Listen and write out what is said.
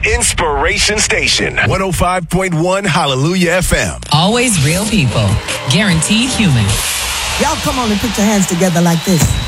inspiration station. 105.1 Hallelujah FM. Always real people. Guaranteed human. Y'all come on and put your hands together like this.